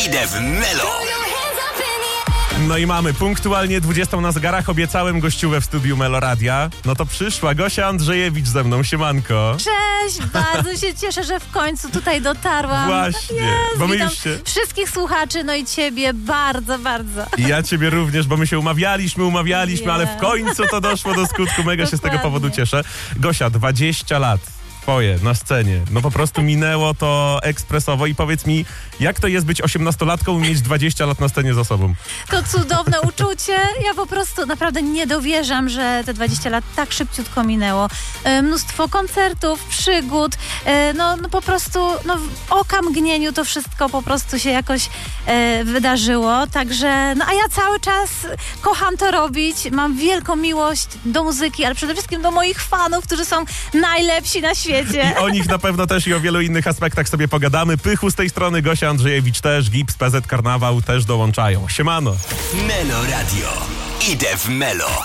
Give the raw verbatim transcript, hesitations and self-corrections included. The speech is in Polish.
Idę w Melo. No i mamy punktualnie dwudziestą na zegarach. Obiecałem gościówę w studiu Melo Radia. No to przyszła Gosia Andrzejewicz ze mną. Siemanko. Cześć, bardzo się cieszę, że w końcu tutaj dotarłam. Właśnie, Jest, bo my witam już się... wszystkich słuchaczy, no i ciebie bardzo, bardzo. I ja ciebie również, bo my się umawialiśmy, umawialiśmy, Nie. ale w końcu to doszło do skutku. Mega się z tego Dokładnie. powodu cieszę. Gosia, dwadzieścia lat. Twoje, na scenie. No po prostu minęło to ekspresowo i powiedz mi, jak to jest być osiemnastolatką i mieć dwadzieścia lat na scenie za sobą? To cudowne uczucie. Ja po prostu naprawdę nie dowierzam, że te dwadzieścia lat tak szybciutko minęło. E, mnóstwo koncertów, przygód, e, no, no po prostu no, w oka mgnieniu to wszystko po prostu się jakoś e, wydarzyło. Także, no a ja cały czas kocham to robić. Mam wielką miłość do muzyki, ale przede wszystkim do moich fanów, którzy są najlepsi na świecie. I o nich na pewno też i o wielu innych aspektach sobie pogadamy. Pychu z tej strony, Gosia Andrzejewicz też, Gips, P Z Karnawał też dołączają. Siemano. Melo Radio. Idę w Melo.